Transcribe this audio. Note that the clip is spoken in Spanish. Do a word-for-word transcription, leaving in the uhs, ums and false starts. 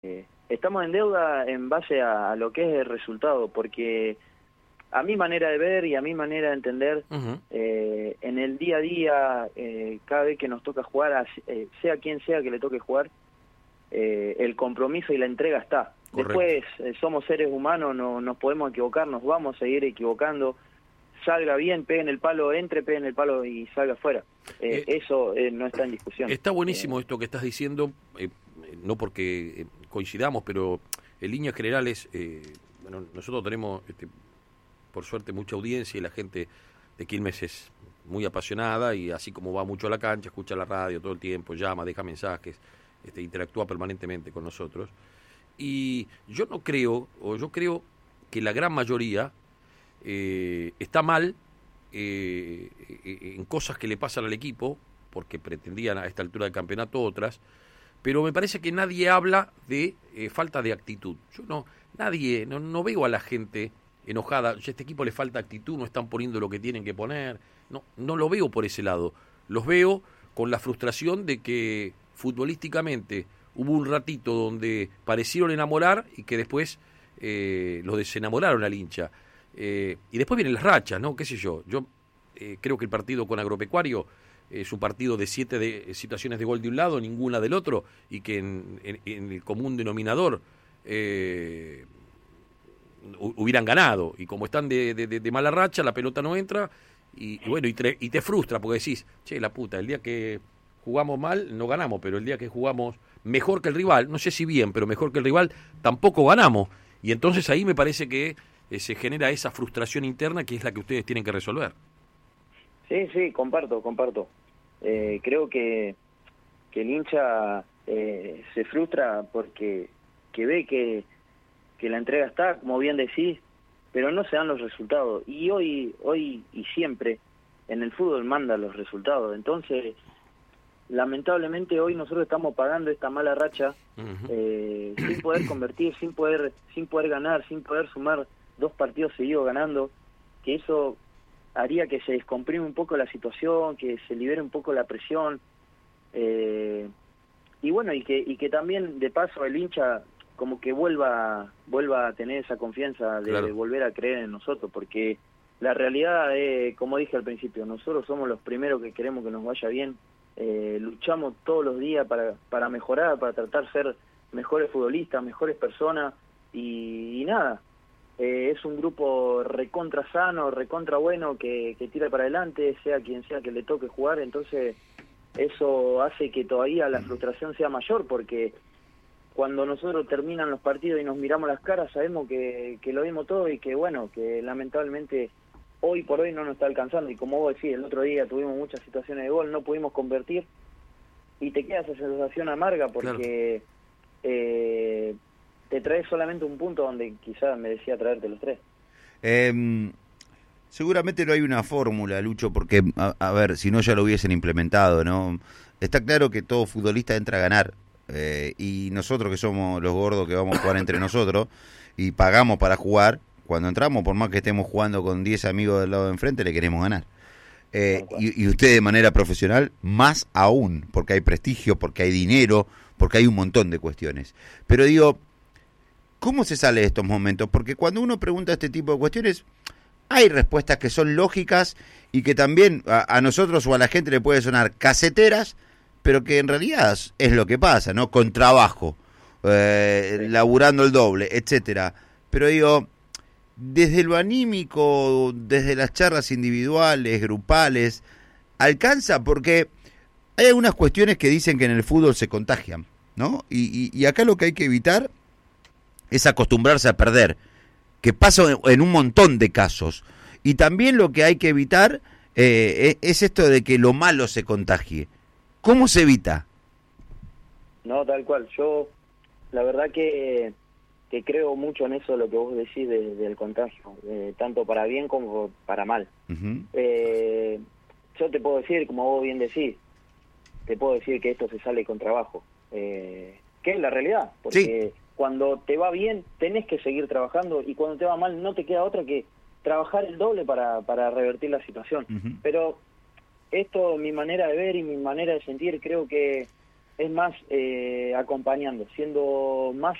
Eh, estamos en deuda en base a, a lo que es el resultado, porque a mi manera de ver y a mi manera de entender, uh-huh. eh, en el día a día, eh, cada vez que nos toca jugar, eh, sea quien sea que le toque jugar, eh, el compromiso y la entrega está. Correcto. Después eh, somos seres humanos, no nos podemos equivocar, nos vamos a seguir equivocando. Salga bien, peguen el palo, entre, peguen el palo y salga afuera. Eh, eh, eso eh, no está en discusión. Está buenísimo eh, esto que estás diciendo, eh, no porque coincidamos, pero en líneas generales, eh, bueno, nosotros tenemos, este, por suerte, mucha audiencia y la gente de Quilmes es muy apasionada y así como va mucho a la cancha, escucha la radio todo el tiempo, llama, deja mensajes, este, interactúa permanentemente con nosotros. Y yo no creo, o yo creo que la gran mayoría eh, está mal eh, en cosas que le pasan al equipo, porque pretendían a esta altura del campeonato otras, pero me parece que nadie habla de eh, falta de actitud. Yo no, nadie, no, no veo a la gente enojada, a este equipo le falta actitud, no están poniendo lo que tienen que poner, no, no lo veo por ese lado, los veo con la frustración de que futbolísticamente hubo un ratito donde parecieron enamorar y que después eh, los desenamoraron al hincha. Eh, y después vienen las rachas, ¿no? ¿Qué sé yo? Yo eh, creo que el partido con Agropecuario es un partido de siete de, situaciones de gol de un lado, ninguna del otro, y que en, en, en el común denominador eh, hubieran ganado. Y como están de, de, de mala racha, la pelota no entra, y, y bueno, y te, y te frustra, porque decís, che, la puta, el día que jugamos mal, no ganamos, pero el día que jugamos mejor que el rival, no sé si bien, pero mejor que el rival, tampoco ganamos. Y entonces ahí me parece que eh, se genera esa frustración interna que es la que ustedes tienen que resolver. Sí, sí, comparto, comparto. Eh, creo que, que el hincha eh, se frustra porque que ve que, que la entrega está, como bien decís, pero no se dan los resultados. Y hoy, hoy y siempre en el fútbol manda los resultados. Entonces, lamentablemente hoy nosotros estamos pagando esta mala racha uh-huh. eh, sin poder convertir, sin poder, sin poder ganar, sin poder sumar dos partidos seguidos ganando, que eso haría que se descomprime un poco la situación, que se libere un poco la presión, eh, y bueno, y que y que también de paso el hincha como que vuelva vuelva a tener esa confianza de, claro. de volver a creer en nosotros, porque la realidad es, como dije al principio, nosotros somos los primeros que queremos que nos vaya bien, eh, luchamos todos los días para, para mejorar, para tratar de ser mejores futbolistas, mejores personas, y, y nada, Eh, es un grupo recontra sano, recontra bueno, que, que tira para adelante, sea quien sea que le toque jugar. Entonces eso hace que todavía la frustración sea mayor, porque cuando nosotros terminan los partidos y nos miramos las caras, sabemos que, que lo vimos todo y que bueno, que lamentablemente hoy por hoy no nos está alcanzando. Y como vos decís, el otro día tuvimos muchas situaciones de gol, no pudimos convertir, y te queda esa sensación amarga porque... Claro. eh, te traes solamente un punto donde quizás merecía traerte los tres. Eh, seguramente no hay una fórmula, Lucho, porque, a, a ver, si no ya lo hubiesen implementado, ¿no? Está claro que todo futbolista entra a ganar, eh, y nosotros que somos los gordos que vamos a jugar entre nosotros y pagamos para jugar, cuando entramos, por más que estemos jugando con diez amigos del lado de enfrente, le queremos ganar. Eh, y, y usted de manera profesional, más aún, porque hay prestigio, porque hay dinero, porque hay un montón de cuestiones. Pero digo, ¿cómo se sale de estos momentos? Porque cuando uno pregunta este tipo de cuestiones, hay respuestas que son lógicas y que también a, a nosotros o a la gente le puede sonar caseteras, pero que en realidad es lo que pasa, ¿no? Con trabajo, eh, sí. laburando el doble, etcétera. Pero digo, desde lo anímico, desde las charlas individuales, grupales, alcanza, porque hay algunas cuestiones que dicen que en el fútbol se contagian, ¿no? Y, y, y acá lo que hay que evitar es acostumbrarse a perder, que pasa en un montón de casos. Y también lo que hay que evitar eh, es esto de que lo malo se contagie. ¿Cómo se evita? No, tal cual. Yo, la verdad que, que creo mucho en eso, lo que vos decís de, del contagio, eh, tanto para bien como para mal. Uh-huh. Eh, yo te puedo decir, como vos bien decís, te puedo decir que esto se sale con trabajo, eh, que es la realidad, porque... Sí. Cuando te va bien, tenés que seguir trabajando, y cuando te va mal, no te queda otra que trabajar el doble para, para revertir la situación. Uh-huh. Pero esto, mi manera de ver y mi manera de sentir, creo que es más eh, acompañando, siendo más